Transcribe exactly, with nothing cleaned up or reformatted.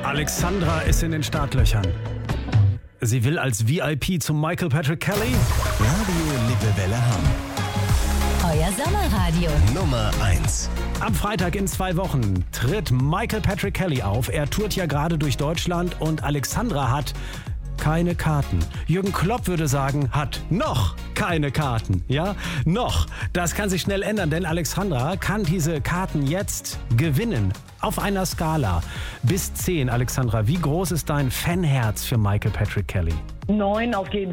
Alexandra ist in den Startlöchern. Sie will als V I P zu Michael Patrick Kelly. Radio Lippewelle Hamm. Euer Sommerradio. Nummer eins. Am Freitag in zwei Wochen tritt Michael Patrick Kelly auf. Er tourt ja gerade durch Deutschland und Alexandra hat keine Karten. Jürgen Klopp würde sagen, hat noch keine Karten. Ja, noch. Das kann sich schnell ändern, denn Alexandra kann diese Karten jetzt gewinnen. Auf einer Skala bis zehn, Alexandra, wie groß ist dein Fanherz für Michael Patrick Kelly? Neun auf jeden